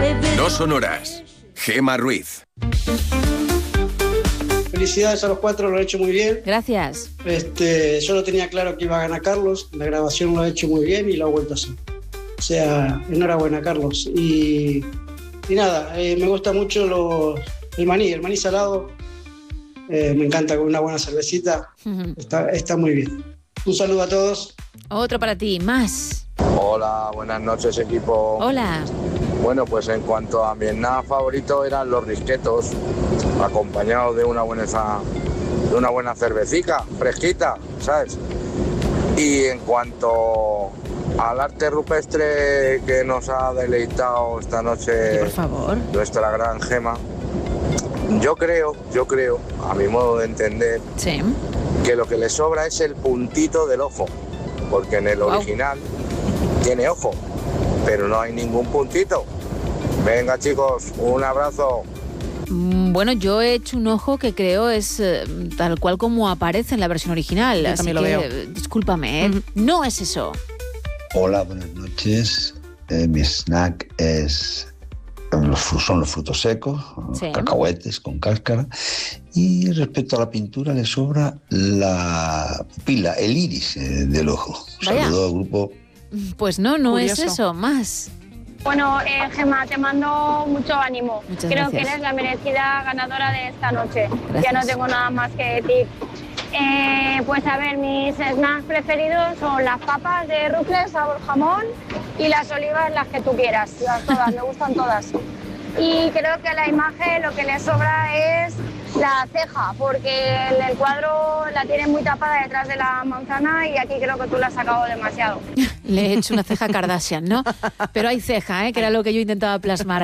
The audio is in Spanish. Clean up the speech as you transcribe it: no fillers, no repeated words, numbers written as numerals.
No son horas. Gema Ruiz. Felicidades a los 4, lo he hecho muy bien. Gracias. Yo lo tenía claro que iba a ganar Carlos, la grabación lo ha hecho muy bien y lo ha vuelto a hacer. O sea, enhorabuena, Carlos. Y nada, me gusta mucho el maní salado. Me encanta con una buena cervecita. Está muy bien. Un saludo a todos. Otro para ti, más. Hola, buenas noches, equipo. Hola. Bueno, pues en cuanto a mi snack favorito eran los risquetos, acompañados de una buena cervecica, fresquita, ¿sabes? Y en cuanto al arte rupestre que nos ha deleitado esta noche, por favor, nuestra gran Gema, yo creo, a mi modo de entender, sí, que lo que le sobra es el puntito del ojo, porque en el original tiene ojo, pero no hay ningún puntito. Venga, chicos, un abrazo. Bueno, yo he hecho un ojo que creo es tal cual como aparece en la versión original. Yo así también lo que, veo. Discúlpame, no es eso. Hola, buenas noches. Mi snack son los frutos secos, Sí. cacahuetes con cáscara. Y respecto a la pintura, le sobra la pupila, el iris del ojo. Vaya. Saludo al grupo. Pues no Curioso. es eso, más. Bueno, Gema, te mando mucho ánimo. Muchas Creo gracias. que eres la merecida ganadora de esta noche. Gracias. Ya no tengo nada más que decir. Pues a ver, mis snacks preferidos son las papas de rufles, sabor jamón, y las olivas, las que tú quieras. Todas, me gustan todas. Y creo que a la imagen lo que le sobra es la ceja, porque en el cuadro la tiene muy tapada detrás de la manzana y aquí creo que tú la has sacado demasiado. Le he hecho una ceja Kardashian, ¿no? Pero hay ceja, que era lo que yo intentaba plasmar.